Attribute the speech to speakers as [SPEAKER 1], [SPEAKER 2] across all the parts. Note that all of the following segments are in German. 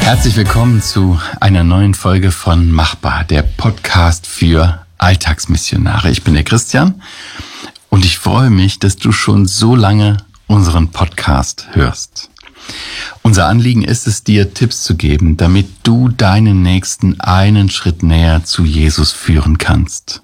[SPEAKER 1] Herzlich willkommen zu einer neuen Folge von Machbar, der Podcast für Alltagsmissionare. Ich bin der Christian und ich freue mich, dass du schon so lange unseren Podcast hörst. Unser Anliegen ist es, dir Tipps zu geben, damit du deinen Nächsten einen Schritt näher zu Jesus führen kannst.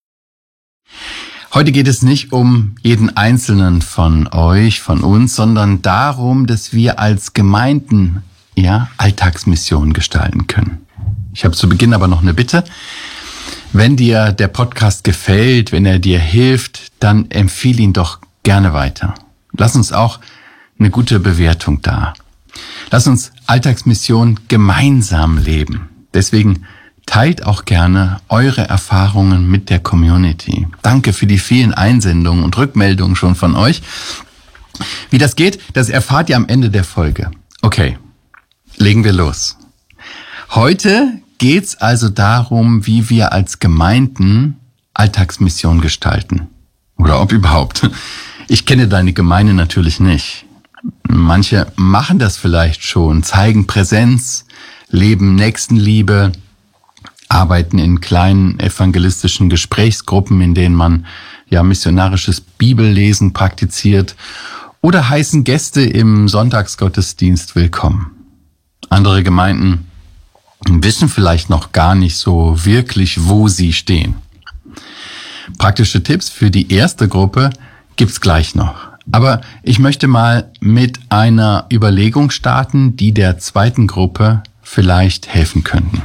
[SPEAKER 1] Heute geht es nicht um jeden Einzelnen von euch, von uns, sondern darum, dass wir als Gemeinden Alltagsmissionen gestalten können. Ich habe zu Beginn aber noch eine Bitte. Wenn dir der Podcast gefällt, wenn er dir hilft, dann empfehle ihn doch gerne weiter. Lass uns auch eine gute Bewertung da. Lass uns Alltagsmission gemeinsam leben. Deswegen teilt auch gerne eure Erfahrungen mit der Community. Danke für die vielen Einsendungen und Rückmeldungen schon von euch. Wie das geht, das erfahrt ihr am Ende der Folge. Okay, legen wir los. Heute geht's also darum, wie wir als Gemeinden Alltagsmission gestalten. Oder ob überhaupt. Ich kenne deine Gemeinde natürlich nicht. Manche machen das vielleicht schon, zeigen Präsenz, leben Nächstenliebe, arbeiten in kleinen evangelistischen Gesprächsgruppen, in denen man missionarisches Bibellesen praktiziert oder heißen Gäste im Sonntagsgottesdienst willkommen. Andere Gemeinden wissen vielleicht noch gar nicht so wirklich, wo sie stehen. Praktische Tipps für die erste Gruppe gibt's gleich noch. Aber ich möchte mal mit einer Überlegung starten, die der zweiten Gruppe vielleicht helfen könnten.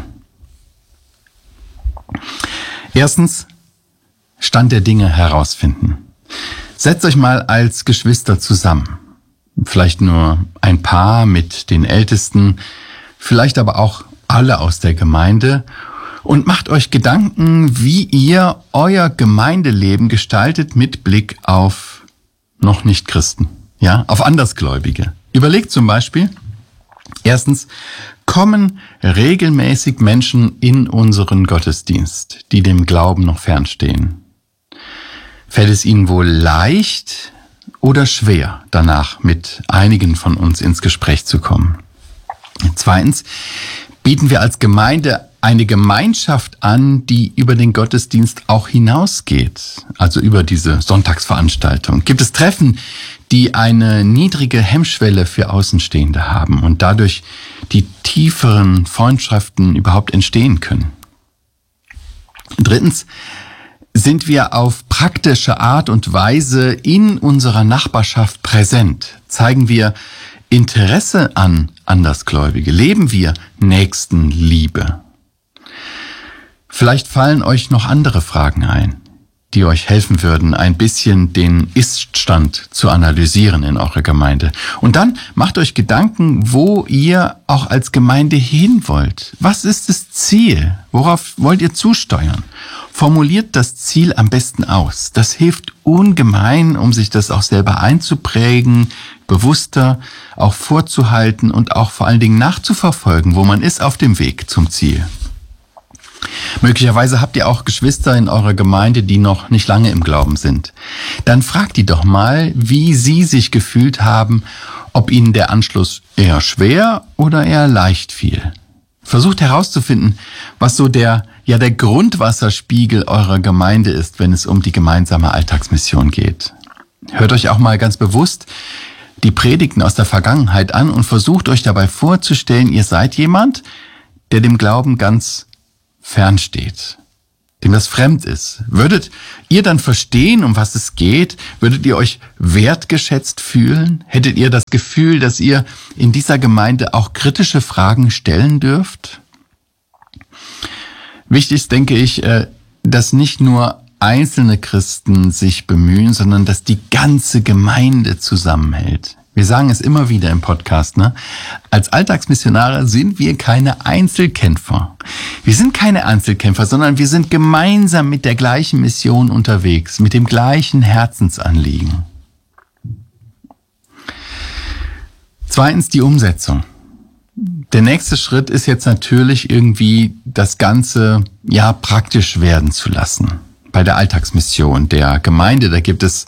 [SPEAKER 1] Erstens, Stand der Dinge herausfinden. Setzt euch mal als Geschwister zusammen. Vielleicht nur ein paar mit den Ältesten, vielleicht aber auch alle aus der Gemeinde und macht euch Gedanken, wie ihr euer Gemeindeleben gestaltet mit Blick auf noch nicht Christen, auf Andersgläubige. Überlegt zum Beispiel, erstens, kommen regelmäßig Menschen in unseren Gottesdienst, die dem Glauben noch fernstehen? Fällt es ihnen wohl leicht oder schwer, danach mit einigen von uns ins Gespräch zu kommen? Zweitens, bieten wir als Gemeinde eine Gemeinschaft an, die über den Gottesdienst auch hinausgeht, also über diese Sonntagsveranstaltung? Gibt es Treffen, die eine niedrige Hemmschwelle für Außenstehende haben und dadurch die tieferen Freundschaften überhaupt entstehen können? Drittens, sind wir auf praktische Art und Weise in unserer Nachbarschaft präsent? Zeigen wir Interesse an Andersgläubige? Leben wir Nächstenliebe? Vielleicht fallen euch noch andere Fragen ein, die euch helfen würden, ein bisschen den Ist-Stand zu analysieren in eurer Gemeinde. Und dann macht euch Gedanken, wo ihr auch als Gemeinde hin wollt. Was ist das Ziel? Worauf wollt ihr zusteuern? Formuliert das Ziel am besten aus. Das hilft ungemein, um sich das auch selber einzuprägen, bewusster auch vorzuhalten und auch vor allen Dingen nachzuverfolgen, wo man ist auf dem Weg zum Ziel. Möglicherweise habt ihr auch Geschwister in eurer Gemeinde, die noch nicht lange im Glauben sind. Dann fragt die doch mal, wie sie sich gefühlt haben, ob ihnen der Anschluss eher schwer oder eher leicht fiel. Versucht herauszufinden, was so der Grundwasserspiegel eurer Gemeinde ist, wenn es um die gemeinsame Alltagsmission geht. Hört euch auch mal ganz bewusst die Predigten aus der Vergangenheit an und versucht euch dabei vorzustellen, ihr seid jemand, der dem Glauben ganz fern steht, dem das fremd ist. Würdet ihr dann verstehen, um was es geht? Würdet ihr euch wertgeschätzt fühlen? Hättet ihr das Gefühl, dass ihr in dieser Gemeinde auch kritische Fragen stellen dürft? Wichtig ist, denke ich, dass nicht nur einzelne Christen sich bemühen, sondern dass die ganze Gemeinde zusammenhält. Wir sagen es immer wieder im Podcast, Als Alltagsmissionare sind wir keine Einzelkämpfer. Wir sind keine Einzelkämpfer, sondern wir sind gemeinsam mit der gleichen Mission unterwegs, mit dem gleichen Herzensanliegen. Zweitens die Umsetzung. Der nächste Schritt ist jetzt natürlich irgendwie das Ganze praktisch werden zu lassen. Bei der Alltagsmission der Gemeinde, da gibt es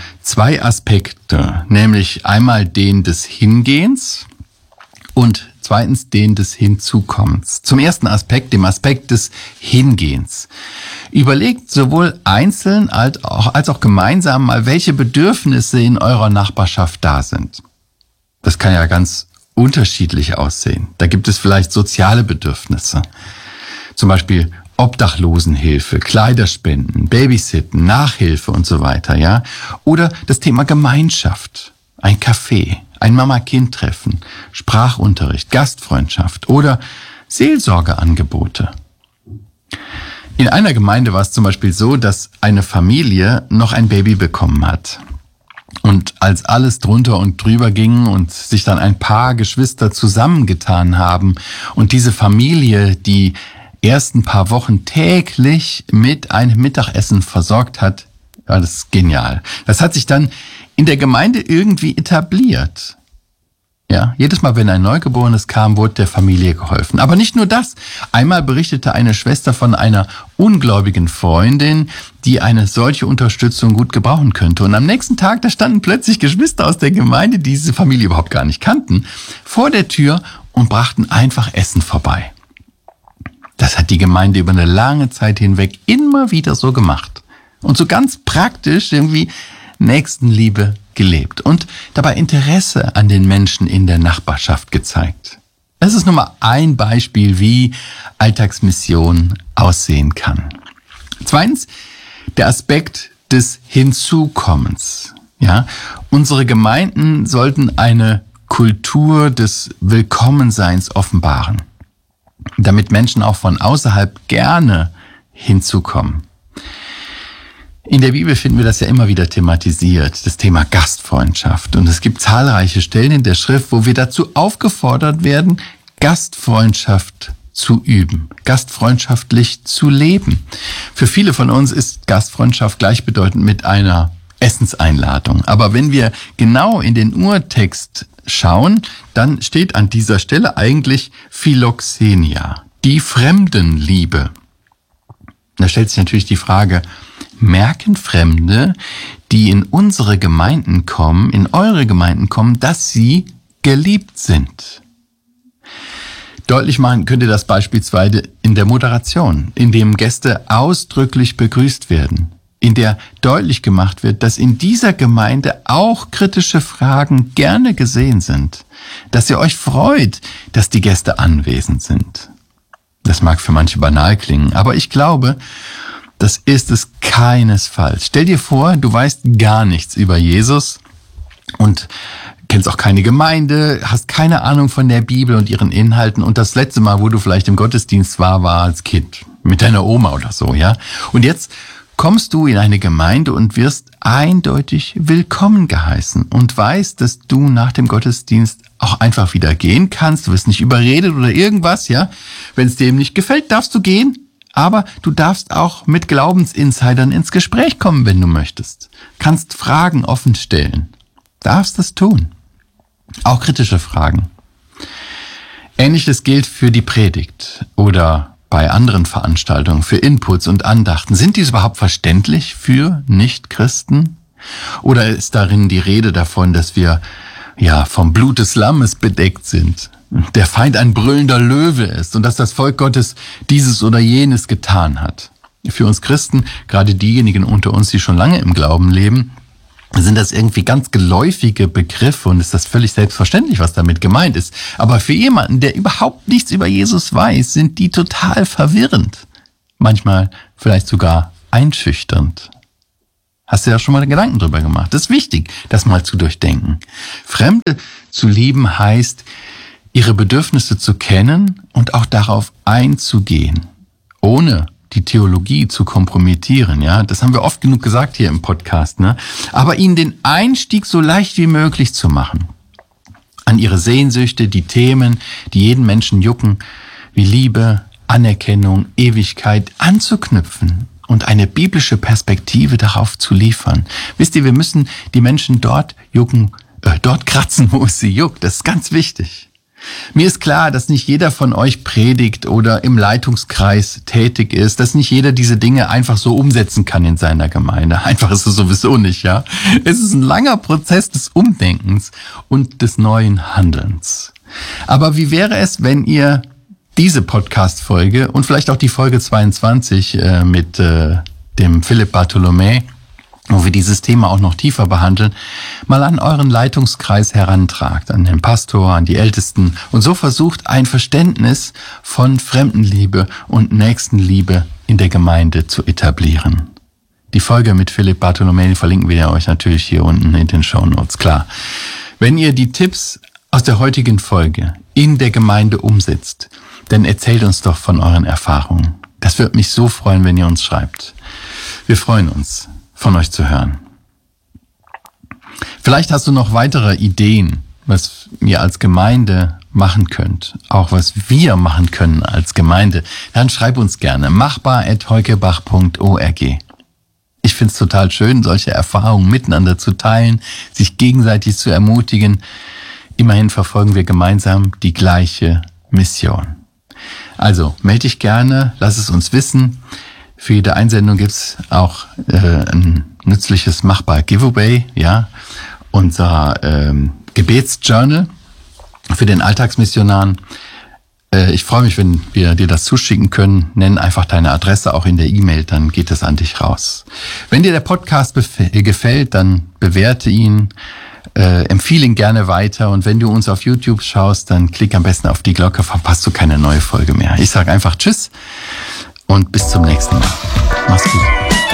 [SPEAKER 1] zwei Aspekte, nämlich einmal den des Hingehens und zweitens den des Hinzukommens. Zum ersten Aspekt, dem Aspekt des Hingehens. Überlegt sowohl einzeln als auch gemeinsam mal, welche Bedürfnisse in eurer Nachbarschaft da sind. Das kann ja ganz unterschiedlich aussehen. Da gibt es vielleicht soziale Bedürfnisse. Zum Beispiel Obdachlosenhilfe, Kleiderspenden, Babysitten, Nachhilfe und so weiter, ja. Oder das Thema Gemeinschaft, ein Café, ein Mama-Kind-Treffen, Sprachunterricht, Gastfreundschaft oder Seelsorgeangebote. In einer Gemeinde war es zum Beispiel so, dass eine Familie noch ein Baby bekommen hat. Und als alles drunter und drüber ging und sich dann ein paar Geschwister zusammengetan haben und diese Familie die ersten paar Wochen täglich mit einem Mittagessen versorgt hat, ja, das ist genial. Das hat sich dann in der Gemeinde irgendwie etabliert. Ja, jedes Mal, wenn ein Neugeborenes kam, wurde der Familie geholfen. Aber nicht nur das. Einmal berichtete eine Schwester von einer ungläubigen Freundin, die eine solche Unterstützung gut gebrauchen könnte. Und am nächsten Tag, da standen plötzlich Geschwister aus der Gemeinde, die diese Familie überhaupt gar nicht kannten, vor der Tür und brachten einfach Essen vorbei. Das hat die Gemeinde über eine lange Zeit hinweg immer wieder so gemacht. Und so ganz praktisch irgendwie Nächstenliebe gelebt und dabei Interesse an den Menschen in der Nachbarschaft gezeigt. Das ist nur mal ein Beispiel, wie Alltagsmission aussehen kann. Zweitens, der Aspekt des Hinzukommens. Ja, unsere Gemeinden sollten eine Kultur des Willkommenseins offenbaren, damit Menschen auch von außerhalb gerne hinzukommen. In der Bibel finden wir das ja immer wieder thematisiert, das Thema Gastfreundschaft. Und es gibt zahlreiche Stellen in der Schrift, wo wir dazu aufgefordert werden, Gastfreundschaft zu üben, gastfreundschaftlich zu leben. Für viele von uns ist Gastfreundschaft gleichbedeutend mit einer Essenseinladung. Aber wenn wir genau in den Urtext schauen, dann steht an dieser Stelle eigentlich Philoxenia, die Fremdenliebe. Da stellt sich natürlich die Frage, merken Fremde, die in unsere Gemeinden kommen, in eure Gemeinden kommen, dass sie geliebt sind? Deutlich machen könnt ihr das beispielsweise in der Moderation, in dem Gäste ausdrücklich begrüßt werden, in der deutlich gemacht wird, dass in dieser Gemeinde auch kritische Fragen gerne gesehen sind, dass ihr euch freut, dass die Gäste anwesend sind. Das mag für manche banal klingen, aber ich glaube, das ist es keinesfalls. Stell dir vor, du weißt gar nichts über Jesus und kennst auch keine Gemeinde, hast keine Ahnung von der Bibel und ihren Inhalten und das letzte Mal, wo du vielleicht im Gottesdienst war als Kind mit deiner Oma oder so, ja? Und jetzt kommst du in eine Gemeinde und wirst eindeutig willkommen geheißen und weißt, dass du nach dem Gottesdienst auch einfach wieder gehen kannst. Du wirst nicht überredet oder irgendwas, ja? Wenn es dir nicht gefällt, darfst du gehen. Aber du darfst auch mit Glaubensinsidern ins Gespräch kommen, wenn du möchtest. Kannst Fragen offen stellen. Darfst das tun. Auch kritische Fragen. Ähnliches gilt für die Predigt oder bei anderen Veranstaltungen, für Inputs und Andachten. Sind diese überhaupt verständlich für Nichtchristen? Oder ist darin die Rede davon, dass wir vom Blut des Lammes bedeckt sind? Der Feind ein brüllender Löwe ist und dass das Volk Gottes dieses oder jenes getan hat. Für uns Christen, gerade diejenigen unter uns, die schon lange im Glauben leben, sind das irgendwie ganz geläufige Begriffe und ist das völlig selbstverständlich, was damit gemeint ist. Aber für jemanden, der überhaupt nichts über Jesus weiß, sind die total verwirrend. Manchmal vielleicht sogar einschüchternd. Hast du ja schon mal Gedanken drüber gemacht? Das ist wichtig, das mal zu durchdenken. Fremde zu lieben heißt, ihre Bedürfnisse zu kennen und auch darauf einzugehen, ohne die Theologie zu kompromittieren, ja. Das haben wir oft genug gesagt hier im Podcast, ne. Aber ihnen den Einstieg so leicht wie möglich zu machen. An ihre Sehnsüchte, die Themen, die jeden Menschen jucken, wie Liebe, Anerkennung, Ewigkeit, anzuknüpfen und eine biblische Perspektive darauf zu liefern. Wisst ihr, wir müssen die Menschen dort kratzen, wo es sie juckt. Das ist ganz wichtig. Mir ist klar, dass nicht jeder von euch predigt oder im Leitungskreis tätig ist, dass nicht jeder diese Dinge einfach so umsetzen kann in seiner Gemeinde. Einfach ist es sowieso nicht, ja. Es ist ein langer Prozess des Umdenkens und des neuen Handelns. Aber wie wäre es, wenn ihr diese Podcast-Folge und vielleicht auch die Folge 22 mit dem Philipp Bartholomä, wo wir dieses Thema auch noch tiefer behandeln, mal an euren Leitungskreis herantragt, an den Pastor, an die Ältesten und so versucht, ein Verständnis von Fremdenliebe und Nächstenliebe in der Gemeinde zu etablieren. Die Folge mit Philipp Bartholomä verlinken wir euch natürlich hier unten in den Shownotes, klar. Wenn ihr die Tipps aus der heutigen Folge in der Gemeinde umsetzt, dann erzählt uns doch von euren Erfahrungen. Das würde mich so freuen, wenn ihr uns schreibt. Wir freuen uns, von euch zu hören. Vielleicht hast du noch weitere Ideen, was ihr als Gemeinde machen könnt, auch was wir machen können als Gemeinde. Dann schreib uns gerne machbar@heukebach.org. Ich find's total schön, solche Erfahrungen miteinander zu teilen, sich gegenseitig zu ermutigen. Immerhin verfolgen wir gemeinsam die gleiche Mission. Also, melde dich gerne, lass es uns wissen. Für jede Einsendung gibt's auch ein nützliches Machbar-Giveaway, ja, unser Gebetsjournal für den Alltagsmissionaren. Ich freue mich, wenn wir dir das zuschicken können. Nenn einfach deine Adresse auch in der E-Mail, dann geht es an dich raus. Wenn dir der Podcast gefällt, dann bewerte ihn, empfehle ihn gerne weiter und wenn du uns auf YouTube schaust, dann klick am besten auf die Glocke, verpasst du keine neue Folge mehr. Ich sage einfach Tschüss und bis zum nächsten Mal. Mach's gut.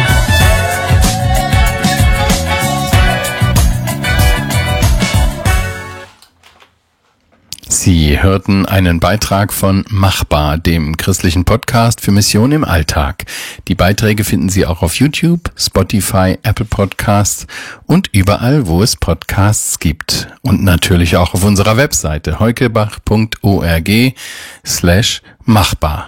[SPEAKER 1] Sie hörten einen Beitrag von Machbar, dem christlichen Podcast für Mission im Alltag. Die Beiträge finden Sie auch auf YouTube, Spotify, Apple Podcasts und überall, wo es Podcasts gibt. Und natürlich auch auf unserer Webseite heukebach.org/machbar.